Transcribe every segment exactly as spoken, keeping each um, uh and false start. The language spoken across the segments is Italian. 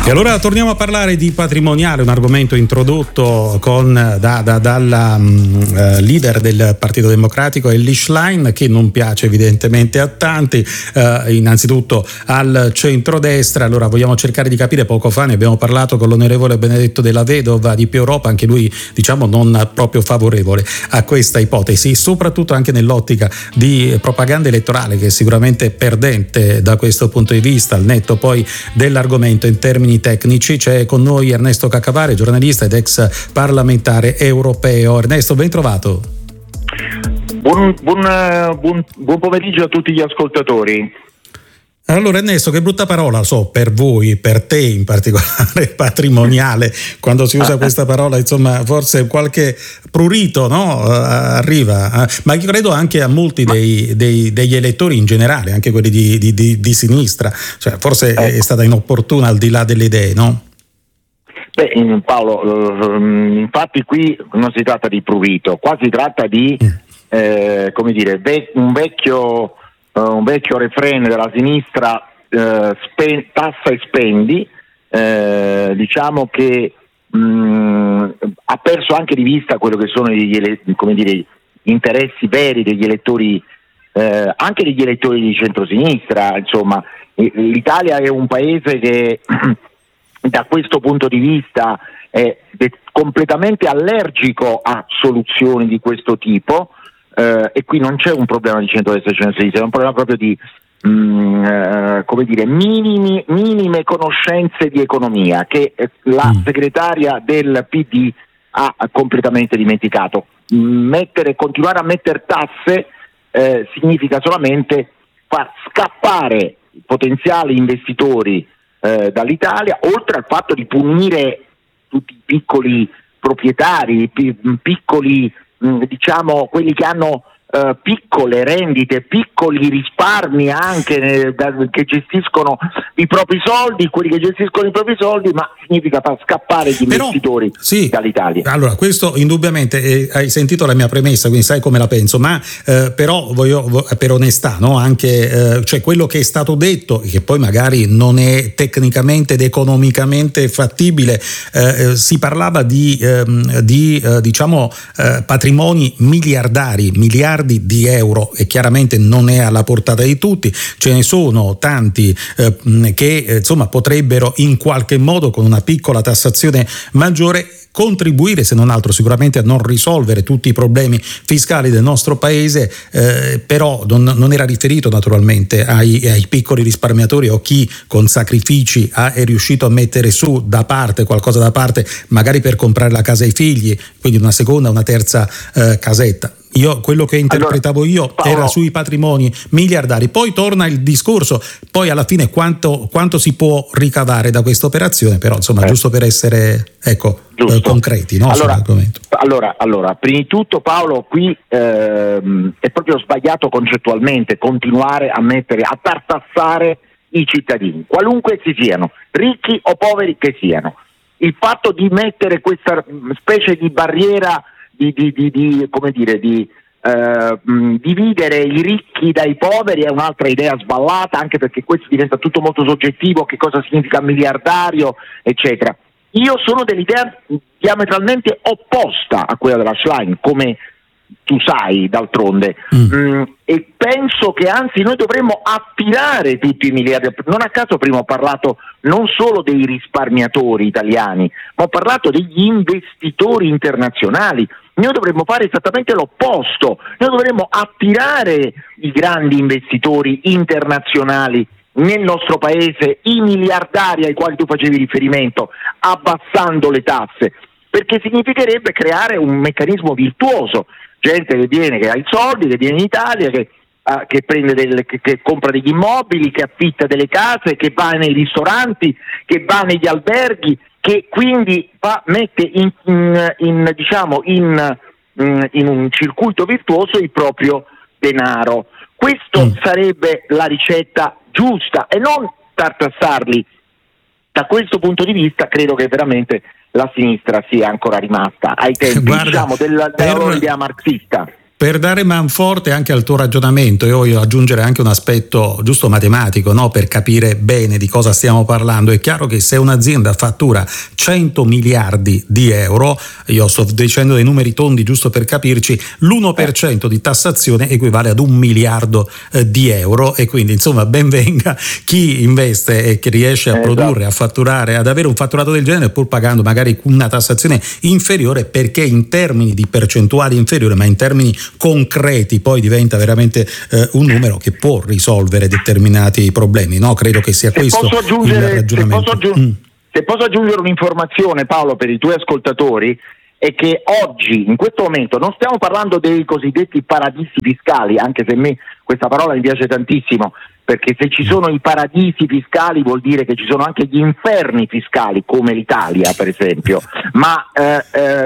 E allora torniamo a parlare di patrimoniale, un argomento introdotto con, da, da, dalla um, uh, leader del Partito Democratico, Elly Schlein, che non piace evidentemente a tanti, uh, innanzitutto al centrodestra. Allora vogliamo cercare di capire, poco fa ne abbiamo parlato con l'onorevole Benedetto Della Vedova di Più Europa, anche lui diciamo non proprio favorevole a questa ipotesi, soprattutto anche nell'ottica di propaganda elettorale, che è sicuramente perdente da questo punto di vista, al netto poi dell'argomento in termini tecnici. C'è con noi Ernesto Caccavare, giornalista ed ex parlamentare europeo. Ernesto, ben trovato. Buon, buon, buon, buon pomeriggio a tutti gli ascoltatori. Allora Ernesto, che brutta parola, so, per voi, per te in particolare, patrimoniale, quando si usa questa parola, insomma, forse qualche prurito, no? Arriva, ma io credo anche a molti dei, dei, degli elettori in generale, anche quelli di, di, di, di sinistra, cioè forse ecco. È stata inopportuna al di là delle idee, no? Beh, Paolo, infatti qui non si tratta di prurito, qua si tratta di, mm. eh, come dire, un vecchio... Uh, un vecchio refrain della sinistra, uh, spen- tassa e spendi, uh, diciamo che mh, ha perso anche di vista quello che sono gli, ele- come dire, gli interessi veri degli elettori, uh, anche degli elettori di centrosinistra. Insomma, l'Italia è un paese che da questo punto di vista è de- completamente allergico a soluzioni di questo tipo. Uh, e qui non c'è un problema di centrodestra e centrosinistra, è un problema proprio di mh, uh, come dire minimi, minime conoscenze di economia che la mm. segretaria del P D ha completamente dimenticato. Mettere, continuare a mettere tasse eh, significa solamente far scappare potenziali investitori eh, dall'Italia, oltre al fatto di punire tutti i piccoli proprietari, pi- piccoli diciamo quelli che hanno uh, piccole rendite, piccoli risparmi anche eh, da, che gestiscono i propri soldi, quelli che gestiscono i propri soldi, ma significa far scappare gli Però, investitori sì, dall'Italia. Allora, questo indubbiamente, eh, hai sentito la mia premessa, quindi sai come la penso, ma eh, però voglio, per onestà, no, anche eh, cioè quello che è stato detto, che poi magari non è tecnicamente ed economicamente fattibile, eh, si parlava di, eh, di eh, diciamo eh, patrimoni miliardari, miliardi di euro, e chiaramente non è alla portata di tutti. Ce ne sono tanti eh, che eh, insomma potrebbero in qualche modo, con una piccola tassazione maggiore, contribuire, se non altro sicuramente, a non risolvere tutti i problemi fiscali del nostro paese, eh, però non, non era riferito naturalmente ai, ai piccoli risparmiatori o chi con sacrifici ha, è riuscito a mettere su da parte qualcosa da parte, magari per comprare la casa ai figli, quindi una seconda, una terza eh, casetta. Io quello che interpretavo allora, io Paolo, era sui patrimoni miliardari. Poi torna il discorso, poi alla fine quanto, quanto si può ricavare da questa operazione, però insomma eh. giusto per essere ecco eh, concreti, no, allora, sull'argomento. Allora, allora, prima di tutto Paolo, qui ehm, è proprio sbagliato concettualmente continuare a mettere, a tartassare i cittadini, qualunque si siano, ricchi o poveri che siano. Il fatto di mettere questa specie di barriera Di, di, di, di come dire di eh, mh, dividere i ricchi dai poveri è un'altra idea sballata, anche perché questo diventa tutto molto soggettivo, che cosa significa miliardario eccetera. Io sono dell'idea diametralmente opposta a quella della Schlein, come tu sai d'altronde, mm. Mm, e penso che anzi noi dovremmo attirare tutti i miliardi. Non a caso prima ho parlato non solo dei risparmiatori italiani, ma ho parlato degli investitori internazionali. Noi dovremmo fare esattamente l'opposto, noi dovremmo attirare i grandi investitori internazionali nel nostro paese, i miliardari ai quali tu facevi riferimento, abbassando le tasse, perché significherebbe creare un meccanismo virtuoso, gente che viene, che ha i soldi, che viene in Italia, che, uh, che prende delle, che, che compra degli immobili, che affitta delle case, che va nei ristoranti, che va negli alberghi, che quindi fa, mette in, in, in diciamo in, in un circuito virtuoso il proprio denaro. Questo mm. sarebbe la ricetta giusta, e non tartassarli. Da questo punto di vista credo che veramente la sinistra sia ancora rimasta ai tempi Guarda, diciamo della, della per... idea marxista. Per dare manforte anche al tuo ragionamento, io voglio aggiungere anche un aspetto giusto matematico, no? Per capire bene di cosa stiamo parlando. È chiaro che se un'azienda fattura cento miliardi di euro, io sto dicendo dei numeri tondi giusto per capirci, l'uno per cento di tassazione equivale ad un miliardo eh, di euro, e quindi insomma ben venga chi investe e che riesce a eh, produrre, esatto. a fatturare, ad avere un fatturato del genere, pur pagando magari una tassazione inferiore, perché in termini di percentuali inferiore, ma in termini concreti poi diventa veramente eh, un numero che può risolvere determinati problemi, no? Credo che sia se questo posso aggiungere, il ragionamento. Se posso, aggiung- mm. se posso aggiungere un'informazione, Paolo, per i tuoi ascoltatori, è che oggi, in questo momento, non stiamo parlando dei cosiddetti paradisi fiscali, anche se a me questa parola mi piace tantissimo, perché se ci sono i paradisi fiscali vuol dire che ci sono anche gli inferni fiscali, come l'Italia per esempio, ma eh,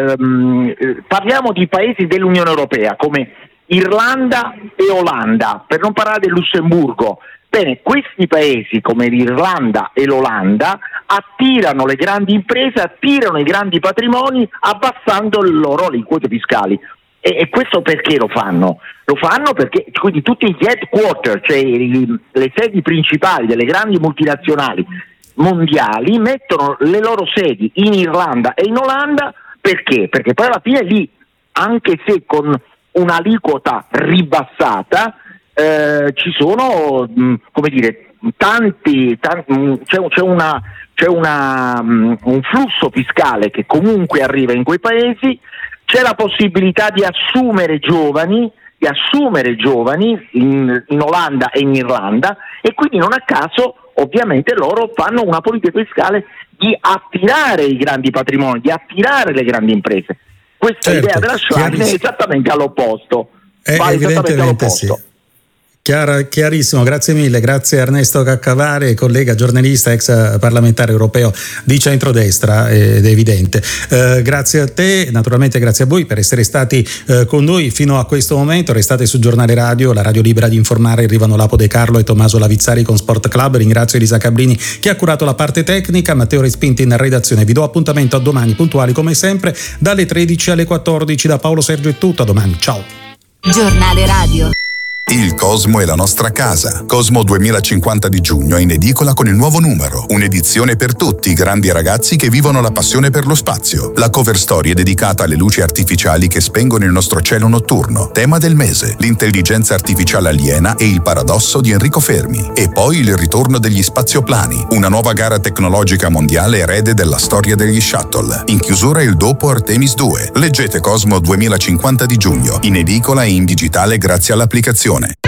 ehm, parliamo di paesi dell'Unione Europea come Irlanda e Olanda, per non parlare del Lussemburgo. Bene, questi paesi come l'Irlanda e l'Olanda attirano le grandi imprese, attirano i grandi patrimoni abbassando le loro aliquote fiscali. E, e questo perché lo fanno? Lo fanno perché quindi tutti gli headquarter, cioè i, le sedi principali delle grandi multinazionali mondiali, mettono le loro sedi in Irlanda e in Olanda. Perché? Perché poi alla fine lì, anche se con un'aliquota ribassata, eh, ci sono, mh, come dire, tanti, tanti mh, c'è, c'è una c'è una mh, un flusso fiscale che comunque arriva in quei paesi. C'è la possibilità di assumere giovani, di assumere giovani in, in Olanda e in Irlanda, e quindi non a caso ovviamente loro fanno una politica fiscale di attirare i grandi patrimoni, di attirare le grandi imprese. Questa certo, idea della Schlein è esattamente all'opposto. È va esattamente all'opposto. Sì. Chiar, chiarissimo, grazie mille, grazie Ernesto Caccavare, collega giornalista, ex parlamentare europeo di centrodestra, ed è evidente. Eh, grazie a te, naturalmente grazie a voi per essere stati eh, con noi fino a questo momento. Restate su Giornale Radio, la radio libera di informare. Arrivano Lapo De Carlo e Tommaso Lavizzari con Sport Club. Ringrazio Elisa Cabrini che ha curato la parte tecnica, Matteo Respinti in redazione. Vi do appuntamento a domani puntuali come sempre dalle tredici alle quattordici. Da Paolo Sergio è tutto, a domani, ciao. Giornale Radio. Il Cosmo è la nostra casa. Cosmo duemilacinquanta di giugno è in edicola con il nuovo numero. Un'edizione per tutti i grandi ragazzi che vivono la passione per lo spazio. La cover story è dedicata alle luci artificiali che spengono il nostro cielo notturno. Tema del mese: l'intelligenza artificiale aliena e il paradosso di Enrico Fermi. E poi il ritorno degli spazioplani, una nuova gara tecnologica mondiale erede della storia degli shuttle. In chiusura il dopo Artemis due. Leggete Cosmo duemilacinquanta di giugno, in edicola e in digitale grazie all'applicazione.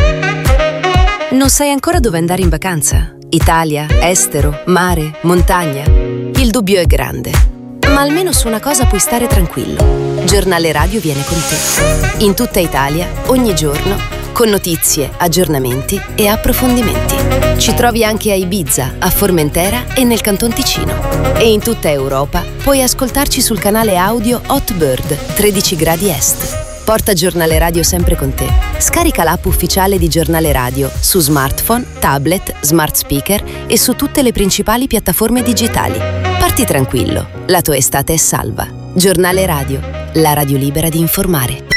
Non sai ancora dove andare in vacanza? Italia, estero, mare, montagna? Il dubbio è grande, ma almeno su una cosa puoi stare tranquillo. Giornale Radio viene con te. In tutta Italia, ogni giorno, con notizie, aggiornamenti e approfondimenti. Ci trovi anche a Ibiza, a Formentera e nel Canton Ticino. E in tutta Europa puoi ascoltarci sul canale audio Hotbird tredici gradi est. Porta Giornale Radio sempre con te. Scarica l'app ufficiale di Giornale Radio su smartphone, tablet, smart speaker e su tutte le principali piattaforme digitali. Parti tranquillo, la tua estate è salva. Giornale Radio, la radio libera di informare.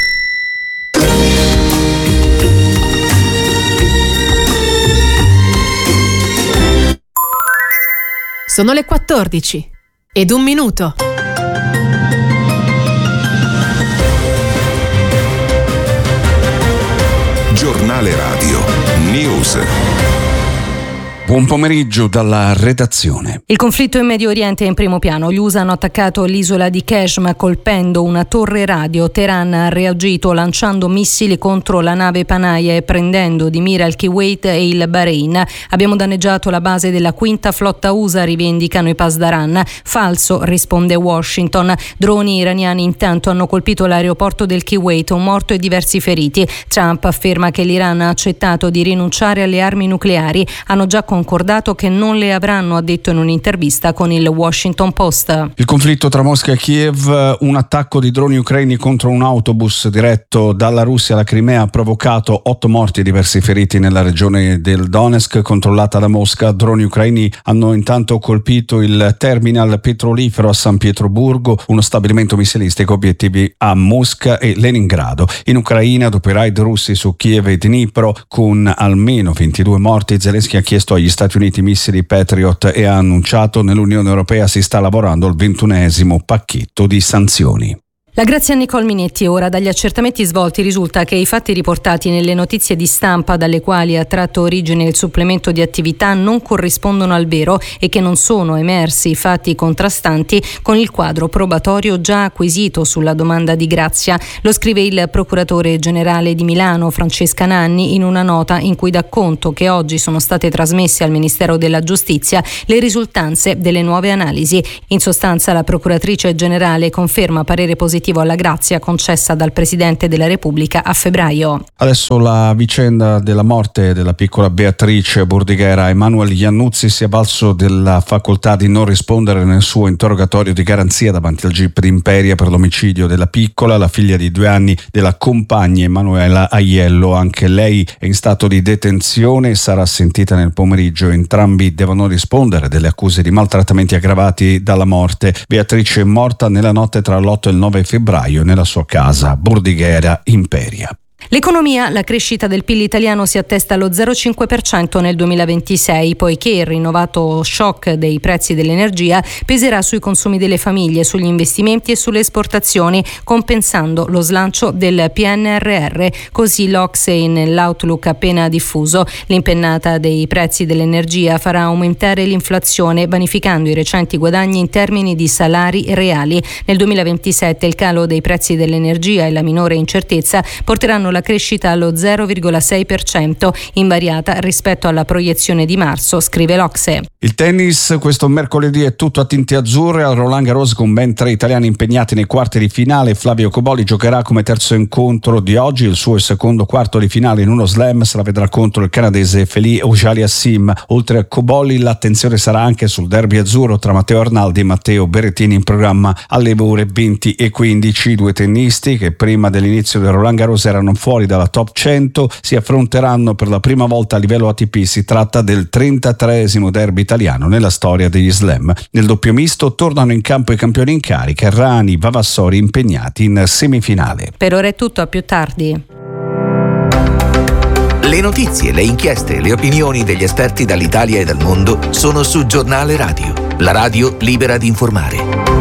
Sono le quattordici ed un minuto. Giornale Radio News. Buon pomeriggio dalla redazione. Il conflitto in Medio Oriente è in primo piano. Gli U S A hanno attaccato l'isola di Kashmir colpendo una torre radio. Teheran ha reagito lanciando missili contro la nave Panaia e prendendo di mira il Kuwait e il Bahrain. Abbiamo danneggiato la base della quinta flotta U S A, rivendicano i Pasdaran. Falso, risponde Washington. Droni iraniani intanto hanno colpito l'aeroporto del Kuwait, un morto e diversi feriti. Trump afferma che l'Iran ha accettato di rinunciare alle armi nucleari. Hanno già concordato che non le avranno, ha detto in un'intervista con il Washington Post. Il conflitto tra Mosca e Kiev, un attacco di droni ucraini contro un autobus diretto dalla Russia alla Crimea ha provocato otto morti e diversi feriti nella regione del Donetsk controllata da Mosca. Droni ucraini hanno intanto colpito il terminal petrolifero a San Pietroburgo, uno stabilimento missilistico, obiettivi a Mosca e Leningrado. In Ucraina, dopo i raid russi su Kiev e Dnipro con almeno ventidue morti, Zelensky ha chiesto agli Stati Uniti missili Patriot e ha annunciato nell'Unione Europea si sta lavorando al ventunesimo pacchetto di sanzioni. La grazie a Nicole Minetti. Ora, dagli accertamenti svolti risulta che i fatti riportati nelle notizie di stampa dalle quali ha tratto origine il supplemento di attività non corrispondono al vero e che non sono emersi fatti contrastanti con il quadro probatorio già acquisito sulla domanda di grazia. Lo scrive il procuratore generale di Milano, Francesca Nanni, in una nota in cui dà conto che oggi sono state trasmesse al Ministero della Giustizia le risultanze delle nuove analisi. In sostanza, la procuratrice generale conferma parere positivo alla grazia concessa dal Presidente della Repubblica a febbraio. Adesso la vicenda della morte della piccola Beatrice Bordighera. Emanuele Iannuzzi si è avvalso della facoltà di non rispondere nel suo interrogatorio di garanzia davanti al G I P di Imperia per l'omicidio della piccola, la figlia di due anni della compagna Emanuela Aiello. Anche lei è in stato di detenzione e sarà sentita nel pomeriggio. Entrambi devono rispondere delle accuse di maltrattamenti aggravati dalla morte. Beatrice è morta nella notte tra l'otto e il nove febbraio nella sua casa Bordighera Imperia. L'economia, la crescita del P I L italiano si attesta allo zero virgola cinque per cento nel duemilaventisei, poiché il rinnovato shock dei prezzi dell'energia peserà sui consumi delle famiglie, sugli investimenti e sulle esportazioni, compensando lo slancio del P N R R. Così l'O C S E nell'outlook appena diffuso. L'impennata dei prezzi dell'energia farà aumentare l'inflazione, vanificando i recenti guadagni in termini di salari reali. Nel duemilaventisette il calo dei prezzi dell'energia e la minore incertezza porteranno la crescita allo zero virgola sei per cento, invariata rispetto alla proiezione di marzo, scrive l'O C S E. Il tennis questo mercoledì è tutto a tinte azzurre al Roland Garros con ben tre italiani impegnati nei quarti di finale. Flavio Cobolli giocherà come terzo incontro di oggi il suo secondo quarto di finale in uno slam, se la vedrà contro il canadese Feli Auger-Aliassime. Oltre a Cobolli l'attenzione sarà anche sul derby azzurro tra Matteo Arnaldi e Matteo Berrettini in programma alle ore venti e quindici. Due tennisti che prima dell'inizio del Roland Garros erano fuori dalla top cento si affronteranno per la prima volta a livello A T P. Si tratta del trentatreesimo derby italiano nella storia degli slam. Nel doppio misto tornano in campo i campioni in carica, Errani, Vavassori impegnati in semifinale. Per ora è tutto, a più tardi. Le notizie, le inchieste, le opinioni degli esperti dall'Italia e dal mondo sono su Giornale Radio, la radio libera di informare.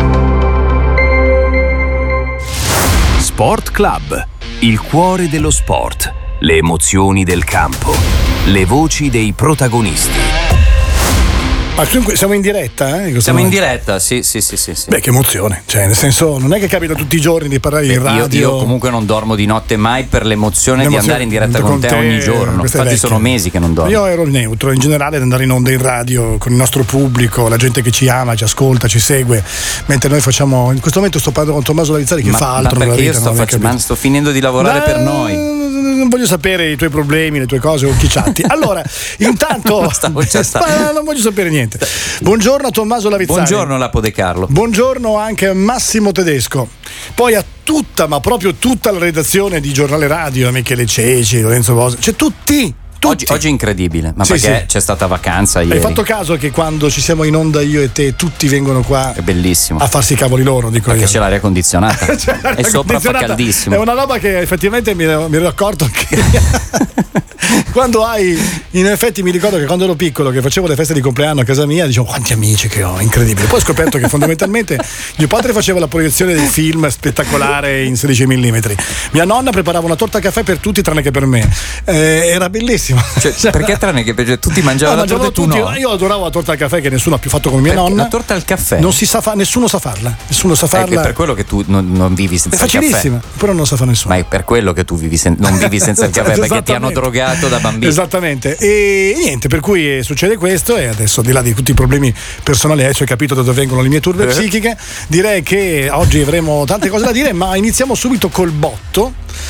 Sport Club. Il cuore dello sport, le emozioni del campo, le voci dei protagonisti. Ma siamo in diretta? Eh? Siamo in diretta, sì, sì, sì, sì, sì. Beh, che emozione, cioè nel senso non è che capita tutti i giorni di parlare Beh, in radio. Io, io comunque non dormo di notte mai per l'emozione, l'emozione di andare in diretta con, con te, te ogni giorno. Infatti sono mesi che non dormo. Io ero neutro in generale ad andare in onda in radio con il nostro pubblico, la gente che ci ama, ci ascolta, ci segue, mentre noi facciamo, in questo momento sto parlando con Tommaso Lavizzari che ma, fa altro ma nella perché vita. Io sto, faccio, ma sto finendo di lavorare ma, per noi. Non voglio sapere i tuoi problemi, le tue cose o chi chatti. Allora, intanto ma non voglio sapere niente. Buongiorno a Tommaso Lavizzari. Buongiorno Lapo De Carlo. Buongiorno anche a Massimo Tedesco. Poi a tutta, ma proprio tutta la redazione di Giornale Radio, Michele Ceci, Lorenzo Bosa, cioè tutti. Oggi, oggi è incredibile, ma sì, perché sì. C'è stata vacanza ieri. Hai fatto caso che quando ci siamo in onda io e te tutti vengono qua è bellissimo. A farsi i cavoli loro, dico perché io. C'è l'aria condizionata c'è l'aria e sopra fa caldissimo. È una roba che effettivamente mi ero, mi ero accorto che quando hai, in effetti mi ricordo che quando ero piccolo che facevo le feste di compleanno a casa mia dicevo quanti amici che ho, incredibile. Poi ho scoperto che fondamentalmente mio padre faceva la proiezione del film spettacolare in sedici millimetri, mia nonna preparava una torta caffè per tutti tranne che per me, eh, era bellissimo, cioè, perché tranne che per tutti mangiavano no, la torta e tu tutti, no? Io adoravo la torta al caffè che nessuno ha più fatto come mia perché nonna. La torta al caffè non si sa fa, nessuno sa farla nessuno sa farla è per quello che tu non, non vivi senza il caffè. È facilissima, però non sa fare nessuno. Ma è per quello che tu vivi sen- non vivi senza il caffè perché ti hanno drogato da bambino. Esattamente. E niente, per cui succede questo e adesso al di là di tutti i problemi personali adesso hai capito da dove vengono le mie turbe eh. psichiche, direi che oggi avremo tante cose da dire, ma iniziamo subito col botto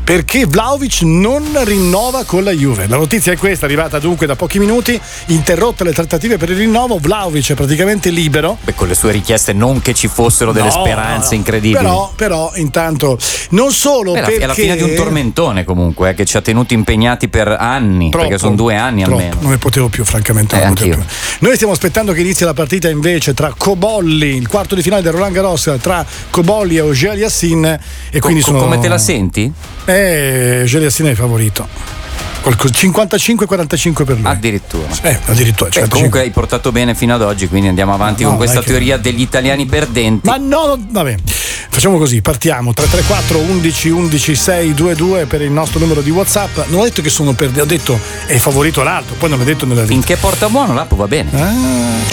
perché Vlahovic non rinnova con la Juve. La notizia è questa, arrivata dunque da pochi minuti, interrotte le trattative per il rinnovo, Vlahovic è praticamente libero. Beh, con le sue richieste non che ci fossero delle no, speranze no, incredibili. Però, però intanto non solo Beh, perché è la fine di un tormentone comunque eh, che ci ha tenuti impegnati per anni, troppo, perché sono due anni troppo, almeno. Non ne potevo più, francamente. Eh, non anch'io. più. Noi stiamo aspettando che inizi la partita invece tra Cobolli, il quarto di finale del Roland Garros tra Cobolli e Auger Aliassime, e quindi Co- sono... come te la senti? Eh, Auger Aliassime è il favorito. cinquantacinque quarantacinque per lui. Addirittura. Eh, addirittura Beh, comunque hai portato bene fino ad oggi, quindi andiamo avanti no, con questa teoria che... degli italiani perdenti. Ma no, vabbè. Facciamo così, partiamo tre tre quattro undici undici sei due due per il nostro numero di WhatsApp. Non ho detto che sono perdenti, ho detto è favorito l'altro, poi non l'ho detto nella vita. Finché porta buono l'app va bene. Ah.